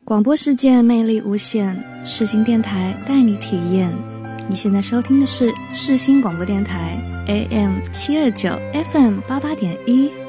广播世界魅力无限，世新电台带你体验。你现在收听的是世新广播电台 AM 729 FM 88.1